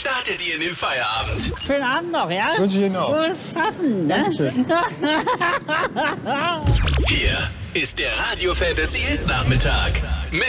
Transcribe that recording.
startet ihr in den Feierabend. Schönen Abend noch, ja? Wünsche ich Ihnen auch. Wohl schaffen, ne? Hier ist der Radio Fantasy Nachmittag mit